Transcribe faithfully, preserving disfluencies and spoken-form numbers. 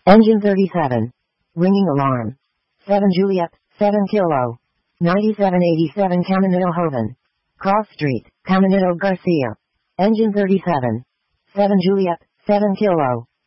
Engine thirty-seven. Ringing alarm. seven Juliet, seven Kilo. ninety-seven eighty-seven Caminito Hoven. Cross Street, Caminito Garcia. Engine thirty-seven. seven Juliet, seven Kilo.